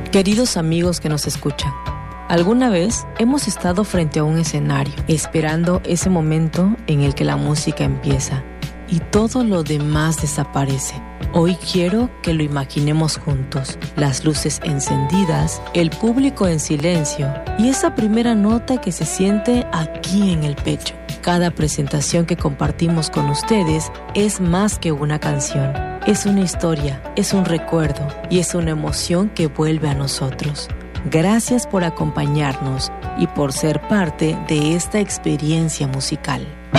Queridos amigos que nos escuchan, alguna vez hemos estado frente a un escenario, esperando ese momento en el que la música empieza y todo lo demás desaparece. Hoy quiero que lo imaginemos juntos, las luces encendidas, el público en silencio y esa primera nota que se siente aquí en el pecho. Cada presentación que compartimos con ustedes es más que una canción. Es una historia, es un recuerdo y es una emoción que vuelve a nosotros. Gracias por acompañarnos y por ser parte de esta experiencia musical.